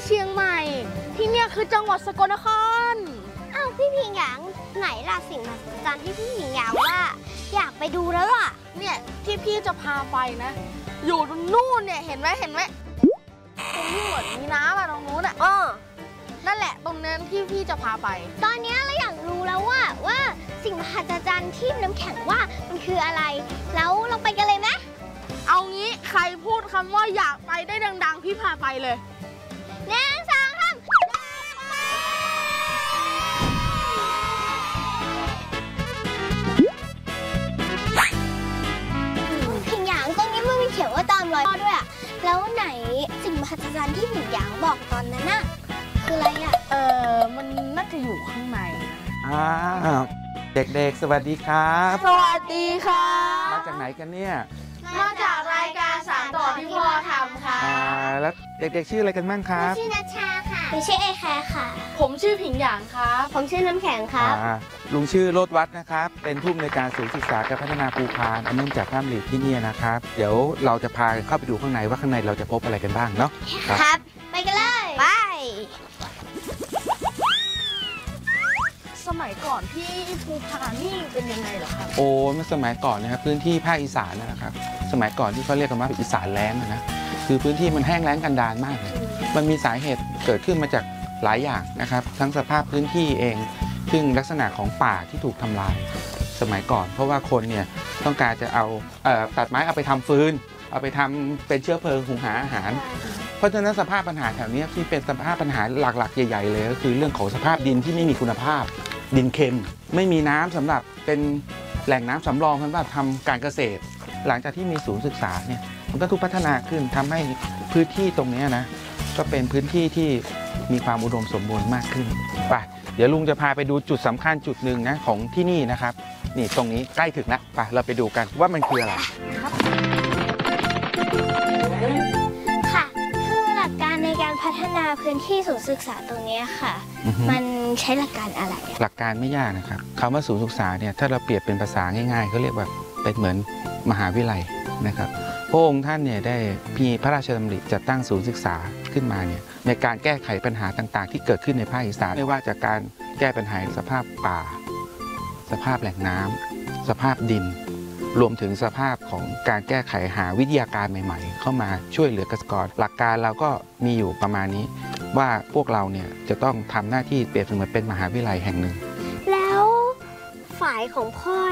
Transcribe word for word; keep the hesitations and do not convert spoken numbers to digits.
เชียงใหม่ที่เนี่ยคือจังหวัดสกลนครอ้าวพี่พิงหยางไหนล่ะสิ่งมหัศจรรย์ที่พี่พิงหยางว่าอยากไปดูแล้วล่ะเนี่ยที่พี่จะพาไปนะอยู่ตรงนู่นเนี่ยเห็นไหมเห็นไหมตรงนี้เหมือนมีน้ำอะตรงนู้นอะอ๋อนั่นแหละตรงนั้นที่พี่จะพาไปตอนนี้เราอยากรู้แล้วว่าว่าสิ่งมหัศจรรย์ที่น้ำแข็งว่ามันคืออะไรแล้วเราไปกันเลยไหมเอางี้ใครพูดคำว่าอยากไปได้ดังๆพี่พาไปเลยหนึ่งสองสามพิงหยางตรงนี้มันมีเขียนว่าตามรอยพ่อด้วยอะแล้วไหนสิ่งมหัศจรรย์ที่พิงหยางบอกตอนนั้นน่ะคืออะไรอะเออมันน่าจะอยู่ข้างในอ้าวเด็กๆสวัสดีครับสวัสดีค่ะมาจากไหนกันเนี่ยมาจากรายการสานต่อที่พ่อทำค่ะอ่าแล้วเด็กๆชื่ออะไรกันบ้างครับชื่อนัชชาค่ะหนูชื่อเอแคร์ค่ะผมชื่อผิงหยางครับผมชื่อน้ำแข็งครับลุงชื่อโรจน์วัฒน์นะครับเป็นผู้อำนวยการศูนย์ศึกษาการพัฒนาภูพานอันเนื่องจากภาพหลีดที่นี่นะครับเดี๋ยวเราจะพาเข้าไปดูข้างในว่าข้างในเราจะพบอะไรกันบ้างเนาะครับไปกันเลยไปสมัยก่อนที่ภูพานนี่เป็นยังไงเหรอครับโอ้เมื่อสมัยก่อนนะครับพื้นที่ภาคอีสานนะครับสมัยก่อนที่เขาเรียกกันว่าอีสานแล้งนะคือพื้นที่มันแห้งแล้งกันดารมากเลยมันมีสาเหตุเกิดขึ้นมาจากหลายอย่างนะครับทั้งสภาพพื้นที่เองซึ่งลักษณะของป่าที่ถูกทำลายสมัยก่อนเพราะว่าคนเนี่ยต้องการจะเอาเอ่อตัดไม้เอาไปทำฟืนเอาไปทำเป็นเชื้อเพลิงหุงหาอาหารเพราะฉะนั้นสภาพปัญหาแถวนี้ที่เป็นสภาพปัญหาหลักๆใหญ่ๆเลยก็คือเรื่องของสภาพดินที่ไม่มีคุณภาพดินเค็มไม่มีน้ำสำหรับเป็นแหล่งน้ำสำรองสำหรับทำการเกษตรหลังจากที่มีศูนย์ศึกษาเนี่ยมันก็ถูกพัฒนาขึ้นทำให้พื้นที่ตรงนี้นะก็เป็นพื้นที่ที่มีความอุดมสมบูรณ์มากขึ้นไปเดี๋ยวลุงจะพาไปดูจุดสำคัญจุดหนึ่งนะของที่นี่นะครับนี่ตรงนี้ใกล้ถึงแล้วไปเราไปดูกันว่ามันคืออะไรค่ะคือหลักการในการพัฒนาพื้นที่ศูนย์ศึกษาตรงนี้ค่ะมันใช้หลักการอะไรหลักการไม่ยากนะครับคำว่าศูนย์ศึกษาเนี่ยถ้าเราเปรียบเป็นภาษาง่ายๆเขาเรียกว่าเป็นเหมือนมหาวิทยาลัยนะครับพระองค์ท่านเนี่ยได้มีพระราชดำริจัดตั้งศูนย์ศึกษาขึ้นมาเนี่ยในการแก้ไขปัญหาต่างๆที่เกิดขึ้นในภาคอีสานไม่ว่าจากการแก้ปัญหาสภาพป่าสภาพแหล่งน้ำสภาพดินรวมถึงสภาพของการแก้ไขหาวิทยาการใหม่ๆเข้ามาช่วยเหลือเกษตรกรหลักการเราก็มีอยู่ประมาณนี้ว่าพวกเราเนี่ยจะต้องทำหน้าที่เปรียบเสมือนเป็นมหาวิทยาลัยแห่งหนึ่งแล้วฝ่ายของพ่อ